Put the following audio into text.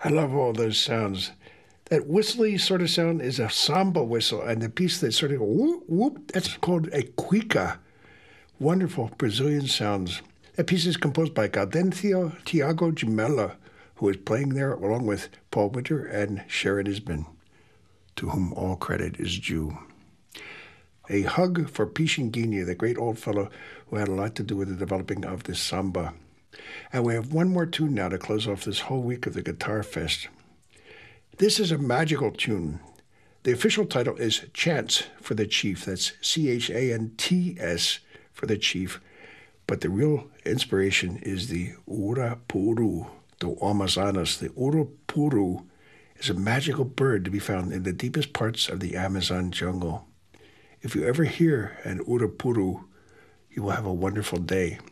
I love all those sounds. That whistly sort of sound is a samba whistle, and the piece that sort of whoop whoop, that's called a cuica. Wonderful Brazilian sounds. That piece is composed by Gaudencio Tiago de Mello, who is playing there along with Paul Winter and Sharon Isbin, to whom all credit is due. A hug for Pichinguinha, the great old fellow who had a lot to do with the developing of this samba. And we have one more tune now to close off this whole week of the Guitar Fest. This is a magical tune. The official title is Chants for the Chief. That's Chants for the Chief. But the real inspiration is the Urapuru, the Amazonas. The Urapuru is a magical bird to be found in the deepest parts of the Amazon jungle. If you ever hear an Urapuru, you will have a wonderful day.